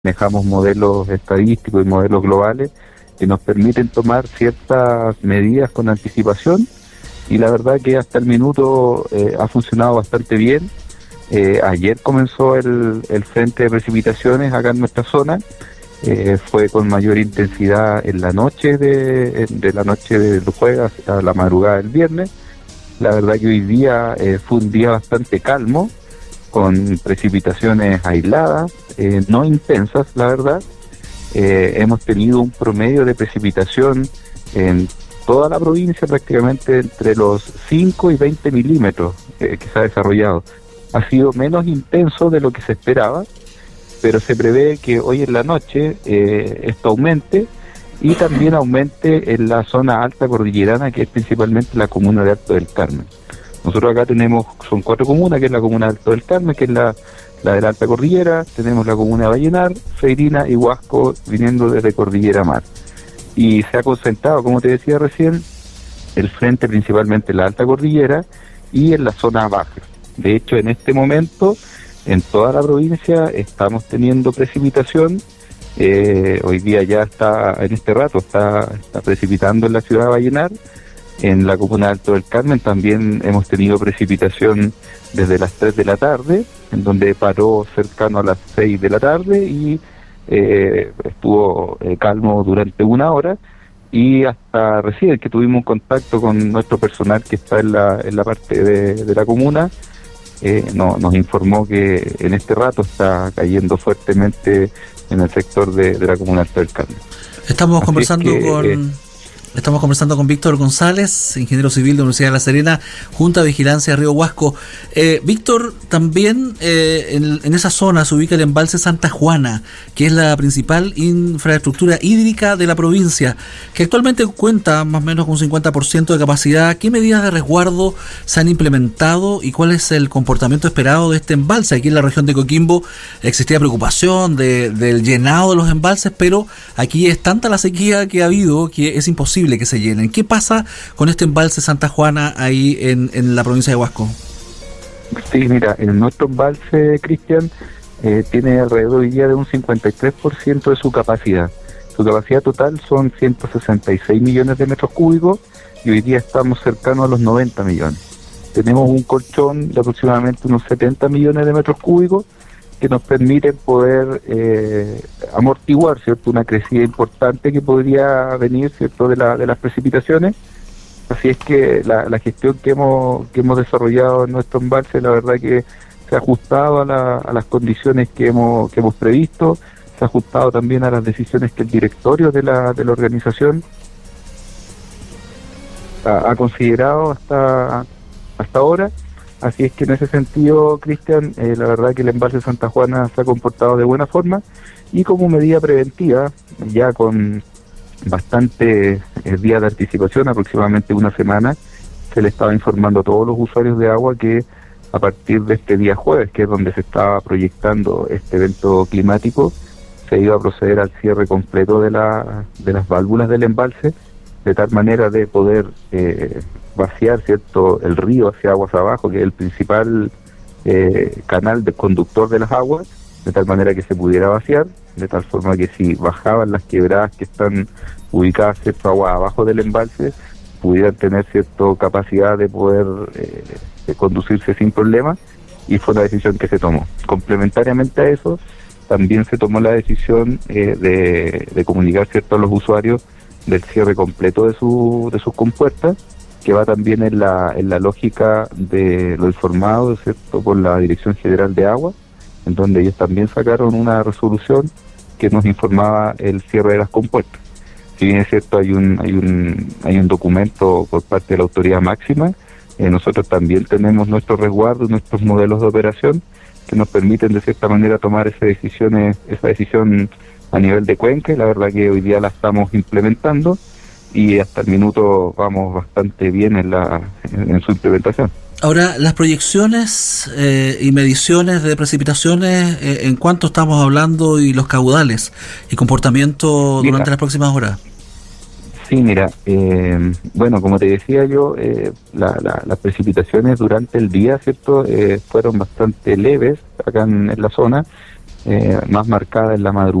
manejamos modelos estadísticos y modelos globales que nos permiten tomar ciertas medidas con anticipación, y la verdad que hasta el minuto ha funcionado bastante bien. Ayer comenzó el frente de precipitaciones acá en nuestra zona. Fue con mayor intensidad en la noche de la noche del jueves hasta la madrugada del viernes. La verdad que hoy día fue un día bastante calmo, con precipitaciones aisladas, no intensas, la verdad. Hemos tenido un promedio de precipitación en toda la provincia prácticamente entre los 5 y 20 milímetros que se ha desarrollado. Ha sido menos intenso de lo que se esperaba, pero se prevé que hoy en la noche esto aumente, y también aumente en la zona alta cordillerana, que es principalmente la comuna de Alto del Carmen. Nosotros acá son 4 comunas, que es la comuna de Alto del Carmen, que es la de la alta cordillera, tenemos la comuna de Vallenar, Feirina y Huasco, viniendo desde Cordillera Mar. Y se ha concentrado, como te decía recién, el frente principalmente en la alta cordillera y en la zona baja. De hecho, en este momento, en toda la provincia estamos teniendo precipitación. Hoy día ya en este rato está precipitando en la ciudad de Vallenar. En la comuna de Alto del Carmen también hemos tenido precipitación desde las 3 de la tarde, en donde paró cercano a las 6 de la tarde y estuvo calmo durante 1 hora, y hasta recién que tuvimos un contacto con nuestro personal que está en la parte de la comuna, nos informó que en este rato está cayendo fuertemente en el sector de la comuna de Alto del Carmen. Estamos conversando con Víctor González, ingeniero civil de la Universidad de La Serena, Junta de Vigilancia de Río Huasco. Víctor, también en esa zona se ubica el embalse Santa Juana, que es la principal infraestructura hídrica de la provincia, que actualmente cuenta más o menos con un 50% de capacidad. ¿Qué medidas de resguardo se han implementado y cuál es el comportamiento esperado de este embalse? Aquí en la región de Coquimbo existía preocupación del llenado de los embalses, pero aquí es tanta la sequía que ha habido que es imposible que se llenen. ¿Qué pasa con este embalse Santa Juana ahí en la provincia de Huasco? Sí, mira, en nuestro embalse, Cristian, tiene alrededor hoy día de un 53% de su capacidad. Su capacidad total son 166 millones de metros cúbicos y hoy día estamos cercanos a los 90 millones. Tenemos un colchón de aproximadamente unos 70 millones de metros cúbicos que nos permiten poder amortiguar, ¿cierto?, una crecida importante que podría venir, ¿cierto?, de las precipitaciones. Así es que la gestión que hemos desarrollado en nuestro embalse, la verdad que se ha ajustado a las condiciones que hemos previsto, se ha ajustado también a las decisiones que el directorio de la organización ha considerado hasta ahora. Así es que en ese sentido, Cristian, la verdad que el embalse Santa Juana se ha comportado de buena forma, y como medida preventiva, ya con bastante días de anticipación, aproximadamente 1 semana, se le estaba informando a todos los usuarios de agua que a partir de este día jueves, que es donde se estaba proyectando este evento climático, se iba a proceder al cierre completo de las válvulas del embalse, de tal manera de poder vaciar, ¿cierto?, el río hacia aguas abajo, que es el principal canal de conductor de las aguas, de tal manera que se pudiera vaciar, de tal forma que si bajaban las quebradas que están ubicadas, ¿cierto?, aguas abajo del embalse, pudieran tener cierta capacidad de poder conducirse sin problema, y fue una decisión que se tomó. Complementariamente a eso, también se tomó la decisión de comunicar, ¿cierto?, a los usuarios del cierre completo de sus compuertas, que va también en la lógica de lo informado, ¿cierto?, por la Dirección General de Agua, en donde ellos también sacaron una resolución que nos informaba el cierre de las compuertas. Si bien es cierto, hay un documento por parte de la autoridad máxima, nosotros también tenemos nuestros resguardos, nuestros modelos de operación que nos permiten de cierta manera tomar esa decisión a nivel de Cuenca, y la verdad que hoy día la estamos implementando, y hasta el minuto vamos bastante bien en su implementación. Ahora, las proyecciones y mediciones de precipitaciones, ¿en cuánto estamos hablando? Y los caudales y comportamiento durante las próximas horas. Sí, mira, bueno, como te decía yo, las precipitaciones durante el día, ¿cierto?, fueron bastante leves acá en la zona. más marcada en la madrugada.